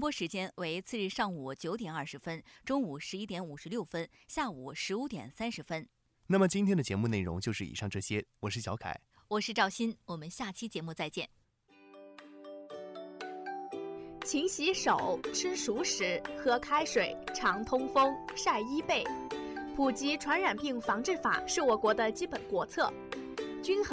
播时间为次日上午9点20分、中午11点56分、下午15点30分。 那么今天的节目内容就是以上这些，我是小凯， 我是赵鑫，我们下期节目再见。 勤洗手，吃熟食，喝开水，常通风，晒衣被。普及传染病防治法是我国的基本国策。均衡